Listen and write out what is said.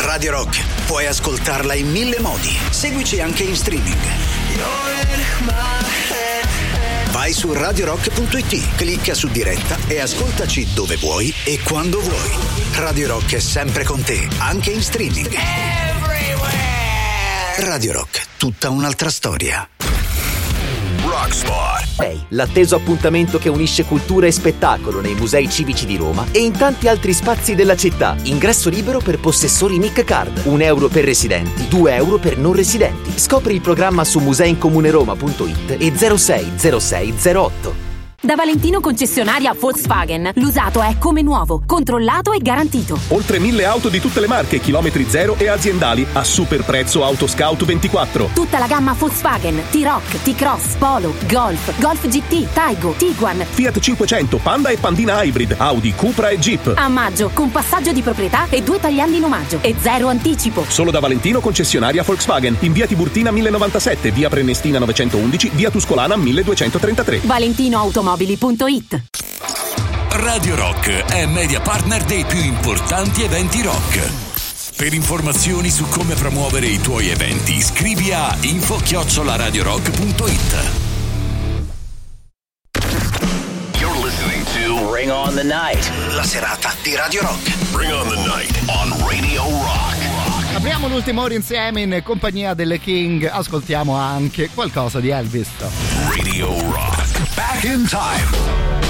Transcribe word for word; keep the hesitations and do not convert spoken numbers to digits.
Radio Rock puoi ascoltarla in mille modi. Seguici anche in streaming. Vai su radio rock punto it, clicca su diretta e ascoltaci dove vuoi e quando vuoi. Radio Rock è sempre con te, anche in streaming. Radio Rock, tutta un'altra storia. Rockspot. Hey, l'atteso appuntamento che unisce cultura e spettacolo nei musei civici di Roma e in tanti altri spazi della città. Ingresso libero per possessori Nick Card. Un euro per residenti, due euro per non residenti. Scopri il programma su museincomuneroma punto it e zero sei zero sei zero otto. Da Valentino concessionaria Volkswagen, l'usato è come nuovo, controllato e garantito. Oltre mille auto di tutte le marche, chilometri zero e aziendali a super prezzo Autoscout ventiquattro. Tutta la gamma Volkswagen, T-Roc, T-Cross, Polo, Golf, Golf G T, Taigo, Tiguan, Fiat cinquecento, Panda e Pandina Hybrid, Audi, Cupra e Jeep. A maggio, con passaggio di proprietà e due tagliandi in omaggio e zero anticipo. Solo da Valentino concessionaria Volkswagen, in via Tiburtina mille novantasette, via Prenestina novecentoundici, via Tuscolana milleduecentotrentatré. Valentino Automobili punto it. Radio Rock è media partner dei più importanti eventi rock. Per informazioni su come promuovere i tuoi eventi, scrivi a info chiocciola radiorock punto it. You're listening to Bring on the Night, la serata di Radio Rock. Bring on the Night on Radio Rock. Apriamo l'ultima ora insieme in compagnia delle King, ascoltiamo anche qualcosa di Elvis. Radio Rock, back in time.